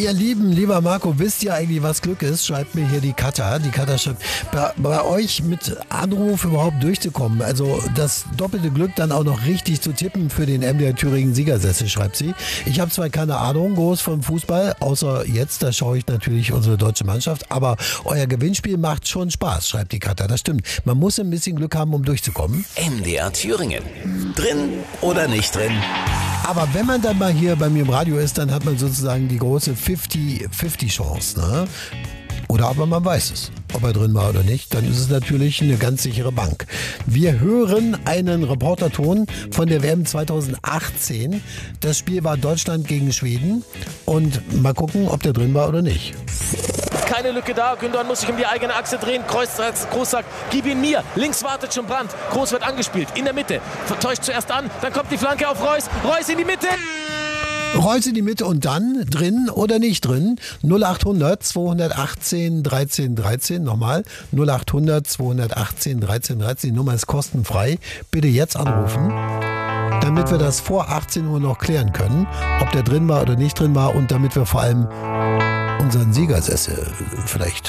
ihr Lieben, lieber Marco, wisst ihr eigentlich, was Glück ist? Schreibt mir hier die Katha. Die Katha schreibt, bei euch mit Anruf überhaupt durchzukommen, also das doppelte Glück dann auch noch richtig zu tippen für den MDR Thüringen Siegersessel, schreibt sie. Ich habe zwar keine Ahnung groß vom Fußball, außer jetzt, da schaue ich natürlich unsere deutsche Mannschaft, aber euer Gewinnspiel macht schon Spaß, schreibt die Katha. Das stimmt. Man muss ein bisschen Glück haben, um durchzukommen. MDR Thüringen. Drin oder nicht drin? Aber wenn man dann mal hier bei mir im Radio ist, dann hat man sozusagen die große 50-50 Chance. Ne? Oder aber man weiß es, ob er drin war oder nicht. Dann ist es natürlich eine ganz sichere Bank. Wir hören einen Reporterton von der WM 2018. Das Spiel war Deutschland gegen Schweden. Und mal gucken, ob der drin war oder nicht. Keine Lücke da, Gündogan muss sich um die eigene Achse drehen, Groß sagt, gib ihn mir, links wartet schon Brandt, Groß wird angespielt, in der Mitte, täuscht zuerst an, dann kommt die Flanke auf Reus, Reus in die Mitte. Reus in die Mitte und dann drin oder nicht drin? 0800 218 13 13, nochmal 0800 218 13 13, die Nummer ist kostenfrei, bitte jetzt anrufen, damit wir das vor 18 Uhr noch klären können, ob der drin war oder nicht drin war und damit wir vor allem unseren Siegersessel vielleicht